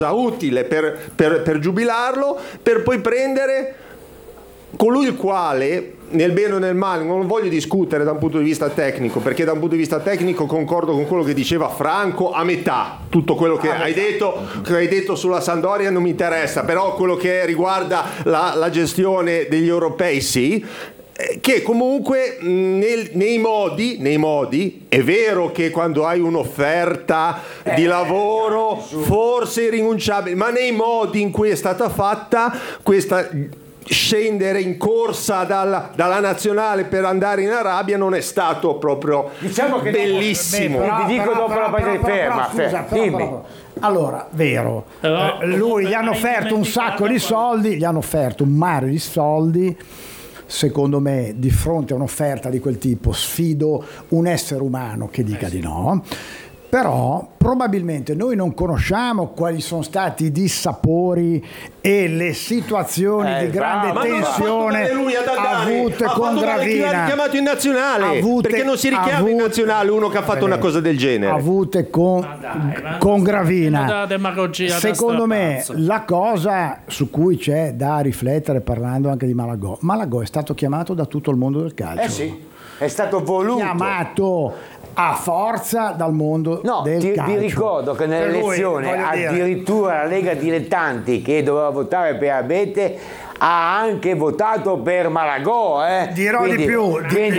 utile per giubilarlo, per poi prendere colui il quale, nel bene o nel male, non voglio discutere da un punto di vista tecnico, perché da un punto di vista tecnico concordo con quello che diceva Franco a metà. Tutto quello che hai detto sulla Sampdoria non mi interessa, però quello che riguarda la gestione degli europei sì, che comunque nei modi è vero che quando hai un'offerta di lavoro forse irrinunciabile, ma nei modi in cui è stata fatta questa scendere in corsa dalla nazionale per andare in Arabia non è stato proprio, diciamo, che bellissimo. Ti dico dopo la partita ferma. Dimmi. Allora, vero, lui gli hanno offerto un sacco di soldi, gli hanno offerto un mare di soldi. Secondo me, di fronte a un'offerta di quel tipo, sfido un essere umano che dica di no. Però probabilmente noi non conosciamo quali sono stati i dissapori e le situazioni di grande tensione avute con Gravina. Chi l'ha richiamato in nazionale? Perché non si richiama in nazionale uno che ha fatto una cosa del genere? Avute con Gravina. Secondo me la cosa su cui c'è da riflettere, parlando anche di Malagò è stato chiamato da tutto il mondo del calcio. Sì, è stato voluto. Chiamato a forza dal mondo del calcio. Ti ricordo che nell'elezione addirittura la Lega Dilettanti, che doveva votare per Abete, ha anche votato per Malagò. Dirò di più.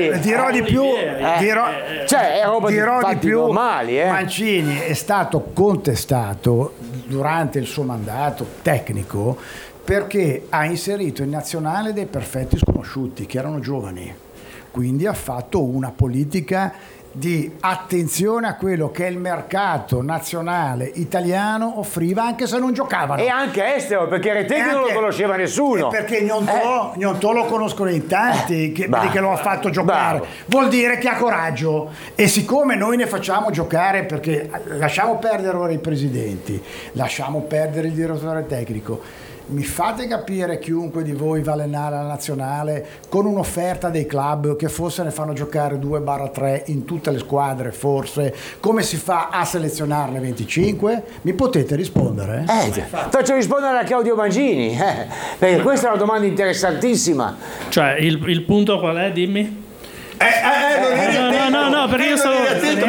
Normali, Mancini è stato contestato durante il suo mandato tecnico perché ha inserito in nazionale dei perfetti sconosciuti che erano giovani, quindi ha fatto una politica di attenzione a quello che il mercato nazionale italiano offriva, anche se non giocavano. E anche estero, perché Retegui non lo conosceva nessuno. Perché Gnontò lo conoscono in tanti, che lo ha fatto giocare. Bravo. Vuol dire che ha coraggio. E siccome noi ne facciamo giocare, perché lasciamo perdere ora i presidenti, lasciamo perdere il direttore tecnico, mi fate capire chiunque di voi va allenare alla nazionale con un'offerta dei club che forse ne fanno giocare 2/3 in tutte le squadre, forse, come si fa a selezionarne 25? Mi potete rispondere? Faccio rispondere a Claudio Mangini, perché questa è una domanda interessantissima. Cioè il punto qual è? Dimmi. No, perché io stavo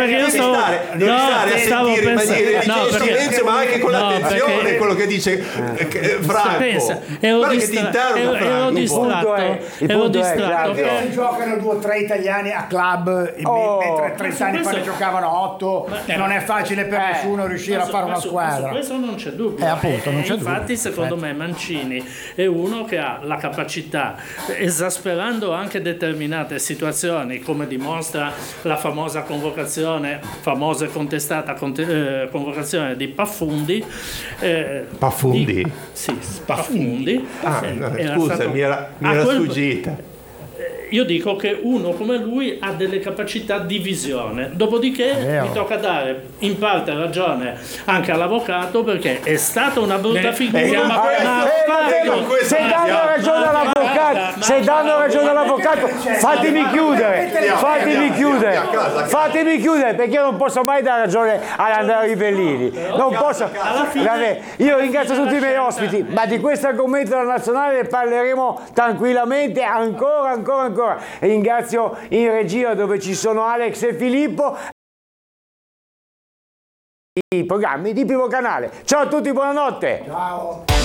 pensando, silenzio, ma anche con l'attenzione quello che dice Franco. Ero distratto. Si giocano 2 o 3 italiani a club, mentre 30 anni fa ne giocavano 8. Non è facile per nessuno riuscire a fare una squadra. Su questo non c'è dubbio. Appunto, non c'è infatti, secondo me Mancini è uno che ha la capacità, esasperando anche determinate situazioni, come dimostra la famosa famosa e contestata convocazione di Paffundi. Paffundi? Sì, Paffundi. Scusa, mi era sfuggita. Io dico che uno come lui ha delle capacità di visione, dopodiché mi tocca dare in parte ragione anche all'avvocato, perché è stata una brutta figura. Se danno ragione all'avvocato, fatemi chiudere, perché io non posso mai dare ragione all'Andrea Rivellini. Non posso. Io ringrazio tutti i miei ospiti, ma di questo argomento della nazionale ne parleremo tranquillamente ancora. Ringrazio in regia, dove ci sono Alex e Filippo, i programmi di Primo Canale. Ciao a tutti, buonanotte. Ciao.